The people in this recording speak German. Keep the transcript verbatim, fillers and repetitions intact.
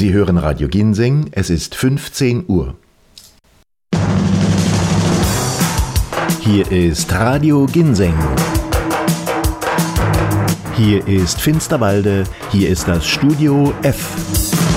Sie hören Radio Ginseng, es ist fünfzehn Uhr. Hier ist Radio Ginseng. Hier ist Finsterwalde, hier ist das Studio F.